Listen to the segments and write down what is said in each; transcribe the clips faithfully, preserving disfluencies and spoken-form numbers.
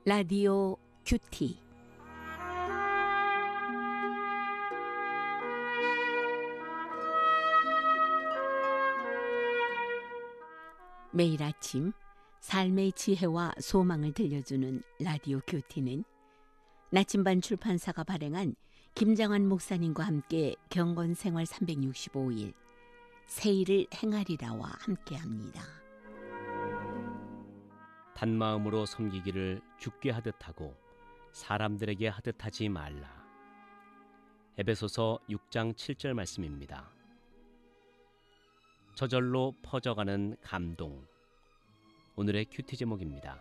라디오 큐티. 매일 아침 삶의 지혜와 소망을 들려주는 라디오 큐티는 나침반 출판사가 발행한 김장환 목사님과 함께 경건생활 삼백육십오 일 세일을 행하리라와 함께합니다. 단마음으로 섬기기를 주께 하듯 하고 사람들에게 하듯 하지 말라. 에베소서 육 장 칠 절 말씀입니다. 저절로 퍼져가는 감동. 오늘의 큐티 제목입니다.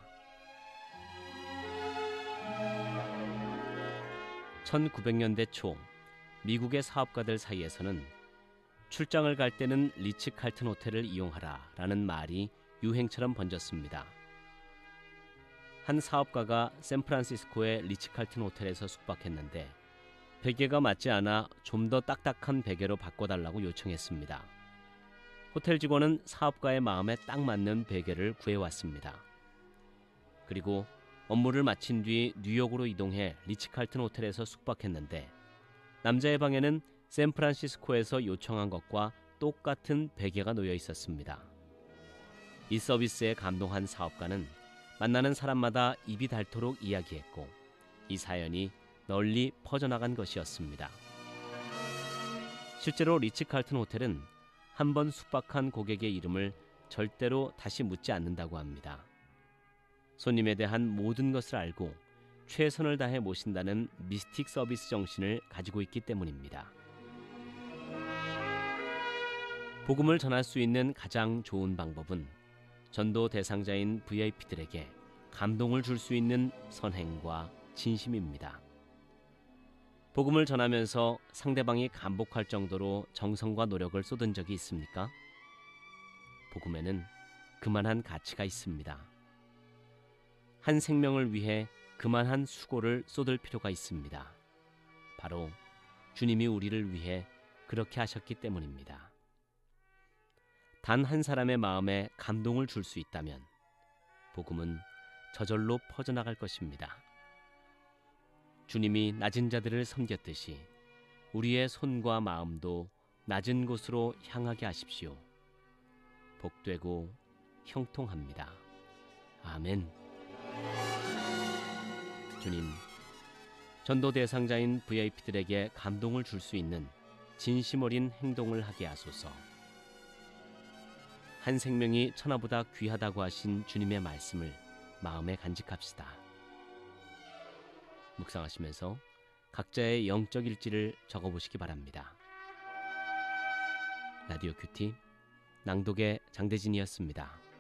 천구백 년대 초 미국의 사업가들 사이에서는 출장을 갈 때는 리츠칼튼 호텔을 이용하라 라는 말이 유행처럼 번졌습니다. 한 사업가가 샌프란시스코의 리츠칼튼 호텔에서 숙박했는데 베개가 맞지 않아 좀 더 딱딱한 베개로 바꿔달라고 요청했습니다. 호텔 직원은 사업가의 마음에 딱 맞는 베개를 구해왔습니다. 그리고 업무를 마친 뒤 뉴욕으로 이동해 리츠칼튼 호텔에서 숙박했는데 남자의 방에는 샌프란시스코에서 요청한 것과 똑같은 베개가 놓여 있었습니다. 이 서비스에 감동한 사업가는 만나는 사람마다 입이 닳도록 이야기했고 이 사연이 널리 퍼져나간 것이었습니다. 실제로 리츠칼튼 호텔은 한 번 숙박한 고객의 이름을 절대로 다시 묻지 않는다고 합니다. 손님에 대한 모든 것을 알고 최선을 다해 모신다는 미스틱 서비스 정신을 가지고 있기 때문입니다. 복음을 전할 수 있는 가장 좋은 방법은 전도 대상자인 브이아이피들에게 감동을 줄 수 있는 선행과 진심입니다. 복음을 전하면서 상대방이 감복할 정도로 정성과 노력을 쏟은 적이 있습니까? 복음에는 그만한 가치가 있습니다. 한 생명을 위해 그만한 수고를 쏟을 필요가 있습니다. 바로 주님이 우리를 위해 그렇게 하셨기 때문입니다. 단 한 사람의 마음에 감동을 줄 수 있다면 복음은 저절로 퍼져나갈 것입니다. 주님이 낮은 자들을 섬겼듯이 우리의 손과 마음도 낮은 곳으로 향하게 하십시오. 복되고 형통합니다. 아멘. 주님, 전도 대상자인 브이아이피들에게 감동을 줄 수 있는 진심 어린 행동을 하게 하소서. 한 생명이 천하보다 귀하다고 하신 주님의 말씀을 마음에 간직합시다. 묵상하시면서 각자의 영적 일지를 적어보시기 바랍니다. 라디오 큐티 낭독의 장대진이었습니다.